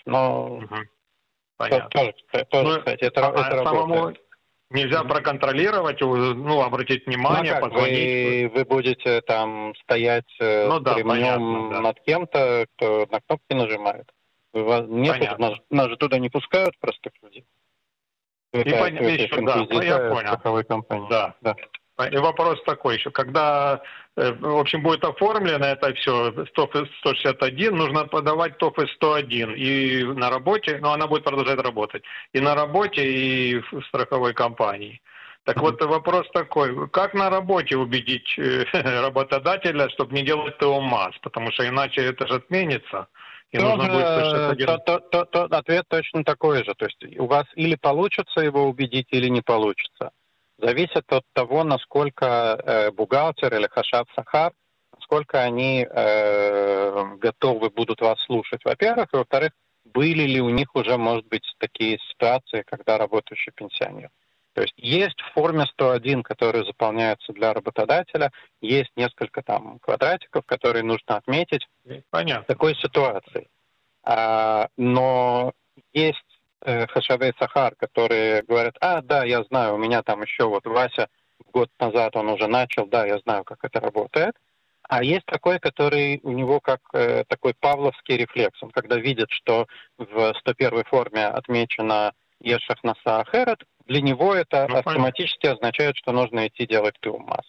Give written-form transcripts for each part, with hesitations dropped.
Но Мгм. Понятно. тоже, кстати, это работает. Самому нельзя проконтролировать, обратить внимание, как, позвонить? вы будете там стоять Ну с да, понятно, ремнем да. над кем-то, кто на кнопки нажимает. Понятно. Нас же туда не пускают простых людей. И Это еще, да, я инквизиция понял. страховой компании. Да. Да. И вопрос такой еще, когда, в общем, будет оформлено это все, ТОФ 161, нужно подавать ТОФ 101 и на работе, но она будет продолжать работать, и на работе, и в страховой компании. Так вот, вопрос такой, как на работе убедить работодателя, чтобы не делать ТО МАЗ, потому что иначе это же отменится, и нужно будет 161... Ответ точно такой же. То есть у вас или получится его убедить, или не получится. Зависит от того, насколько бухгалтер или хашаб сахар, насколько они готовы будут вас слушать, во-первых. И, во-вторых, были ли у них уже, может быть, такие ситуации, когда работающий пенсионер. То есть в форме 101, который заполняется для работодателя, есть несколько там квадратиков, которые нужно отметить. Понятно. В такой ситуации. Но есть хашавей сахар, которые говорят, да, я знаю, у меня там еще вот Вася год назад он уже начал, да, я знаю, как это работает. А есть такой, который у него как такой павловский рефлекс. Он когда видит, что в 101 форме отмечено Ешах Наса Ахерет, для него это автоматически означает, что нужно идти делать тиумас.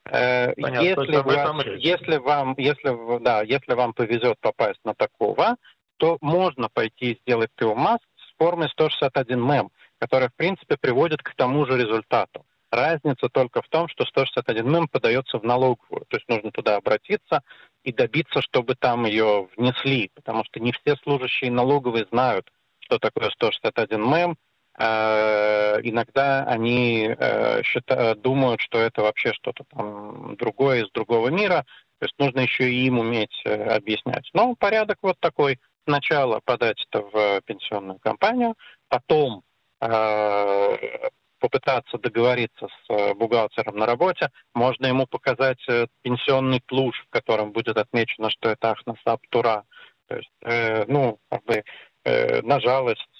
Если вам повезет попасть на такого, то можно пойти сделать ТОМАС с формой 161 МЭМ, которая, в принципе, приводит к тому же результату. Разница только в том, что 161 МЭМ подается в налоговую. То есть нужно туда обратиться и добиться, чтобы там ее внесли, потому что не все служащие налоговой знают, что такое 161 МЭМ. Иногда они думают, что это вообще что-то там другое из другого мира. То есть нужно еще и им уметь объяснять. Но порядок вот такой. Сначала подать это в пенсионную компанию, потом попытаться договориться с бухгалтером на работе. Можно ему показать пенсионный плуш, в котором будет отмечено, что это Ахнасаб Тура. То есть, на жалость...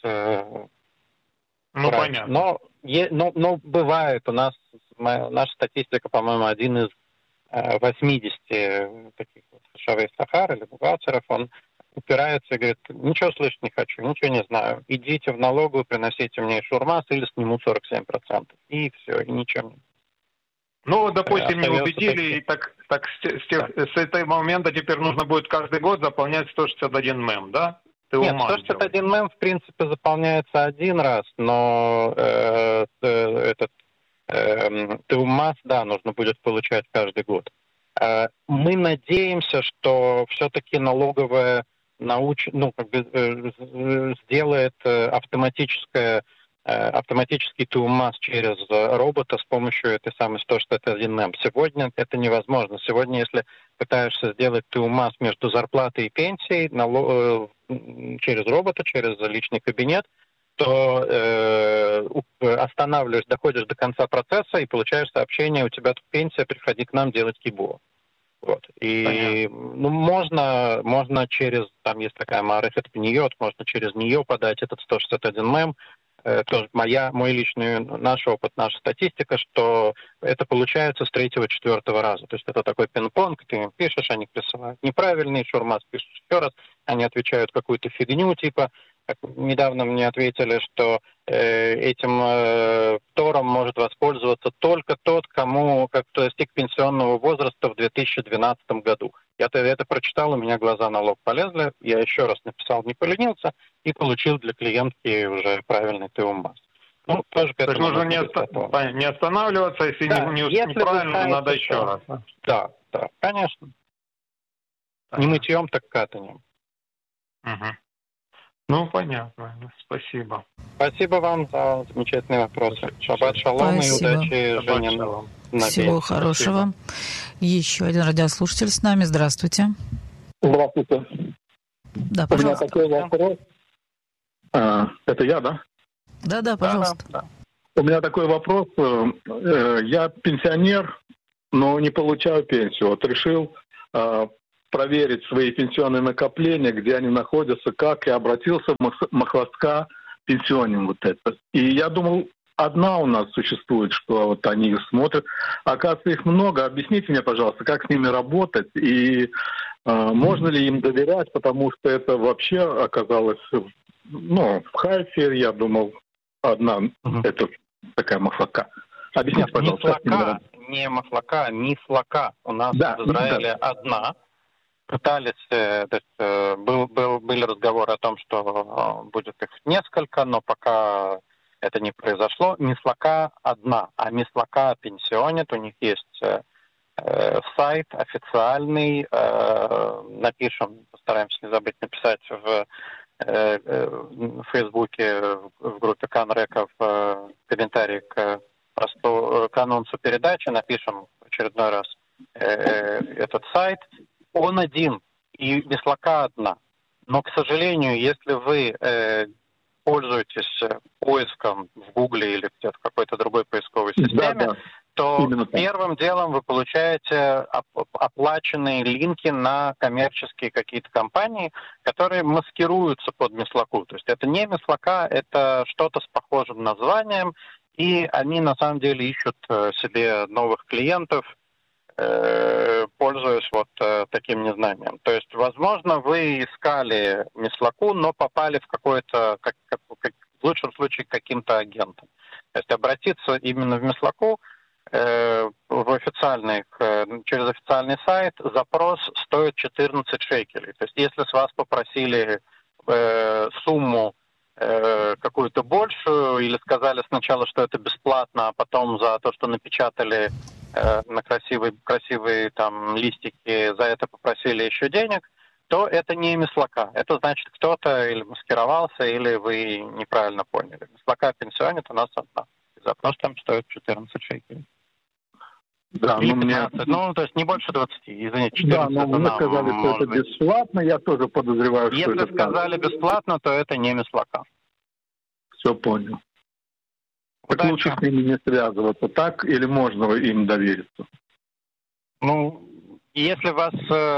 понятно. Но бывает, наша статистика, по-моему, один из 80 таких вот Шавей Сахар или бухгалтеров, он упирается и говорит, ничего слышать не хочу, ничего не знаю. Идите в налоговую, приносите мне шурмас или сниму 47%. И все, и ничего не. Допустим, не убедили, и так с этого момента теперь нужно будет каждый год заполнять 161 МЭМ, да? Нет, 161 МЭМ, в принципе, заполняется один раз, но ТУМАС, да, нужно будет получать каждый год. Мы надеемся, что все-таки налоговая сделает автоматический ТУМАС через робота с помощью этой самой 161 МЭМ. Сегодня это невозможно. Сегодня, если пытаешься сделать ТУМАС между зарплатой и пенсией через робота, через личный кабинет, то останавливаешь, доходишь до конца процесса и получаешь сообщение, у тебя тут пенсия, приходи к нам делать кибо. Вот. И можно через, там есть такая Маарефет Пниот, можно через нее подать этот 161 МЭМ. Тоже наш опыт, наша статистика, что это получается с 3-4 раза. То есть это такой пинг-понг, ты им пишешь, они присылают неправильный, шурмас пишешь еще раз, они отвечают какую-то фигню, типа, недавно мне ответили, что этим тором может воспользоваться только тот, кто достиг пенсионного возраста в 2012 году. Я это прочитал, у меня глаза на лоб полезли, я еще раз написал, не поленился, и получил для клиентки уже правильный ТУМАС. Тоже к этому нужно не останавливаться, если неправильно, надо еще раз. Да, конечно. Понятно. Не мытьем, так катанием. Понятно. Спасибо. Спасибо вам за замечательные вопросы. Шаббат шалом и удачи, Женя. Всего хорошего. Еще один радиослушатель с нами. Здравствуйте. Здравствуйте. Да, пожалуйста. У меня такой вопрос. Это я, да? Да, пожалуйста. Да. У меня такой вопрос. Я пенсионер, но не получаю пенсию. Вот решил проверить свои пенсионные накопления, где они находятся, как я обратился в Махласка пенсионным вот это. И я думал, одна у нас существует, что вот они их смотрят. Оказывается, их много. Объясните мне, пожалуйста, как с ними работать и можно ли им доверять, потому что это вообще оказалось, в Хайфе, я думал, одна, это такая Махлака. Объясните, пожалуйста. Не Махлака, а Мислака. У нас в Израиле одна. Пытались, то есть, были разговоры о том, что будет их несколько, но пока это не произошло. Мислака одна, а Мислака пенсионит, у них есть сайт официальный, напишем, постараемся не забыть написать в Фейсбуке, в группе Канрека в комментарии к анонсу передачи, напишем в очередной раз этот сайт. Он один, и Мислака одна. Но, к сожалению, если вы пользуетесь поиском в Гугле или где-то в какой-то другой поисковой системе, то первым делом вы получаете оплаченные линки на коммерческие какие-то компании, которые маскируются под Мислаку. То есть это не Мислака, это что-то с похожим названием, и они на самом деле ищут себе новых клиентов, пользуясь вот таким незнанием. То есть, возможно, вы искали Мислаку, но попали в какой-то, в лучшем случае, к каким-то агентам. То есть обратиться именно в Мислаку через официальный сайт запрос стоит 14 шекелей. То есть если с вас попросили сумму какую-то большую или сказали сначала, что это бесплатно, а потом за то, что напечатали на красивые там листики, за это попросили еще денег, то это не Мислака. Это значит, кто-то или маскировался, или вы неправильно поняли. Мислака пенсионит у нас одна. Запрос там стоит 14 шекелей. Да, или 15, то есть не больше 20, извините, 14. Да, но мне сказали, что это бесплатно, я тоже подозреваю, что это... Если сказали бесплатно, то это не Мислака. Все понял. Так лучше с ними не связываться, так, или можно им довериться? Если вас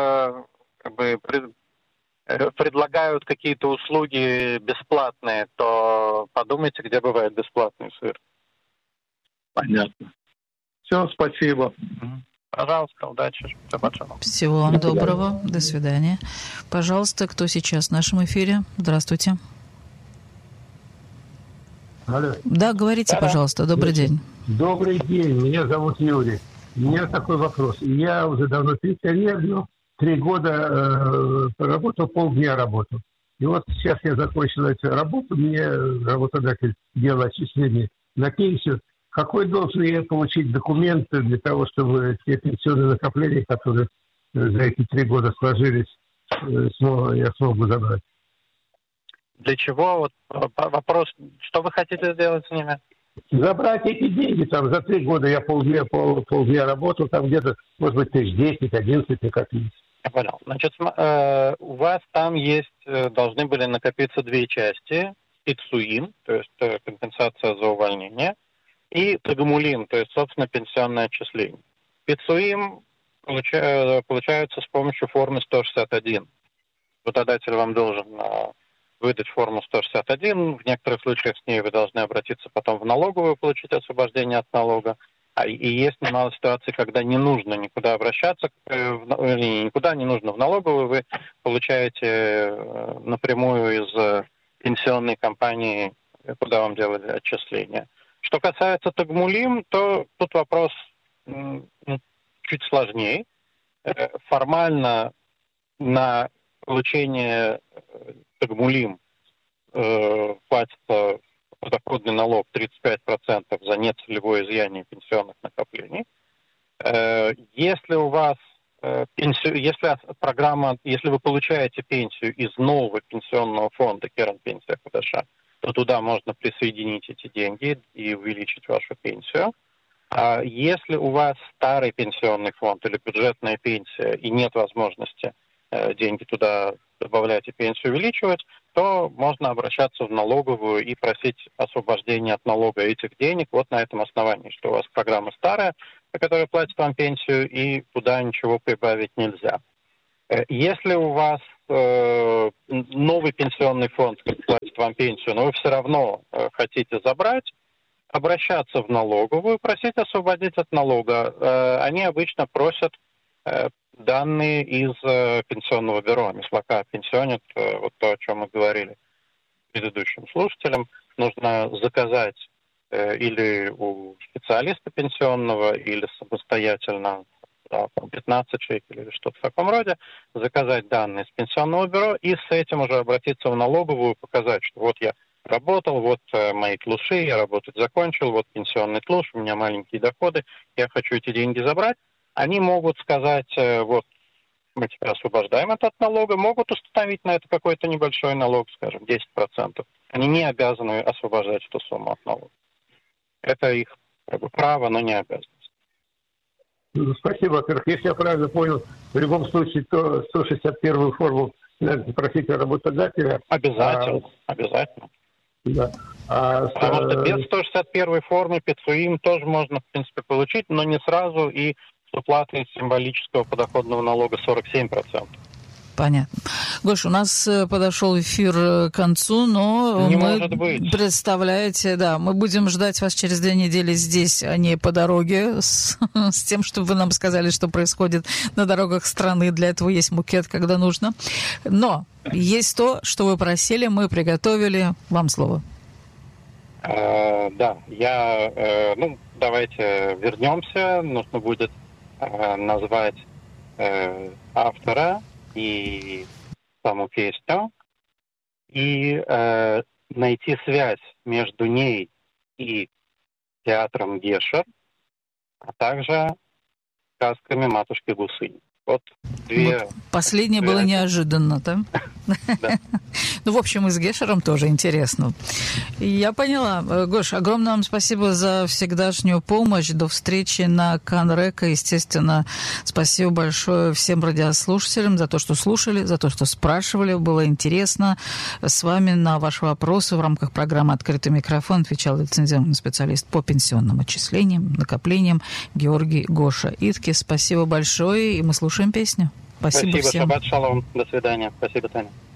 предлагают какие-то услуги бесплатные, то подумайте, где бывает бесплатный сыр. Понятно. Все, спасибо. Пожалуйста, удачи. Всего вам доброго. До свидания. Пожалуйста, кто сейчас в нашем эфире? Здравствуйте. Алло. Да, говорите, пожалуйста. Добрый день. Добрый день. Меня зовут Юрий. У меня такой вопрос. Я уже давно пенсионер, но 3 года проработал, полдня работал. И вот сейчас я закончил эту работу, мне работодатель делал отчисление на пенсию. Какой должен я получить документ для того, чтобы те пенсионные накопления, которые за эти 3 года сложились, я смогу забрать? Для чего? Вопрос, что вы хотите сделать с ними? Забрать эти деньги. Там за 3 года я полдня работал, там где-то, может быть, 10-11 накопились. Я понял. Значит, у вас там должны были накопиться 2 части. Пицуим, то есть компенсация за увольнение, и тагмулим, то есть, собственно, пенсионное отчисление. Пицуим получаются с помощью формы 161. Работодатель вам должен выдать форму 161. В некоторых случаях с ней вы должны обратиться потом в налоговую, получить освобождение от налога. И есть немало ситуаций, когда не нужно никуда обращаться, никуда не нужно в налоговую, вы получаете напрямую из пенсионной компании, куда вам делали отчисления. Что касается тагмулим, то тут вопрос чуть сложнее. Формально на получение тагмулим платится подоходный налог 35% за нецелевое изъятие пенсионных накоплений. Если у вас если вы получаете пенсию из нового пенсионного фонда Керен Пенсия Хадаша, то туда можно присоединить эти деньги и увеличить вашу пенсию. А если у вас старый пенсионный фонд или бюджетная пенсия и нет возможности деньги туда добавлять и пенсию увеличивать, то можно обращаться в налоговую и просить освобождения от налога этих денег вот на этом основании, что у вас программа старая, по которой платит вам пенсию, и туда ничего прибавить нельзя. Если у вас новый пенсионный фонд платит вам пенсию, но вы все равно хотите забрать, обращаться в налоговую, просить освободить от налога. Они обычно просят данные из пенсионного бюро. Мислака пенсионит, вот то, о чем мы говорили предыдущим слушателям. Нужно заказать или у специалиста пенсионного, или самостоятельно, 15 шекелей или что-то в таком роде, заказать данные с пенсионного бюро и с этим уже обратиться в налоговую, показать, что вот я работал, вот мои тлуши, я работать закончил, вот пенсионный тлуш, у меня маленькие доходы, я хочу эти деньги забрать. Они могут сказать, вот мы тебя освобождаем от налога, могут установить на это какой-то небольшой налог, скажем, 10%. Они не обязаны освобождать эту сумму от налога. Это их право, но не обязанность. Спасибо. Во-первых, если я правильно понял, в любом случае, то 161-ю форму надо просить работодателя. Обязательно. Да. Потому что без 161-й формы ПИЦУИМ тоже можно, в принципе, получить, но не сразу и с уплатой символического подоходного налога 47%. Понятно. Гош, у нас подошел эфир к концу, но представляете, да, мы будем ждать вас через 2 недели здесь, а не по дороге, с тем, чтобы вы нам сказали, что происходит на дорогах страны. Для этого есть мукет, когда нужно. Но есть то, что вы просили, мы приготовили. Вам слово. Да, давайте вернемся. Нужно будет назвать автора и саму песню, и найти связь между ней и театром Гешер, а также сказками матушки Гусыни. Вот две... Вот последнее было неожиданно, да? Да. Ну, в общем, и с Гешером тоже интересно. Я поняла. Гош, огромное вам спасибо за всегдашнюю помощь. До встречи на Канрека. Естественно, спасибо большое всем радиослушателям за то, что слушали, за то, что спрашивали. Было интересно. С вами на ваши вопросы в рамках программы «Открытый микрофон» отвечал лицензированный специалист по пенсионным отчислениям, накоплениям Георгий Гоша Итки. Спасибо большое, и мы слушаем песню. Спасибо всем. Шаббат шалом. До свидания. Спасибо, Таня.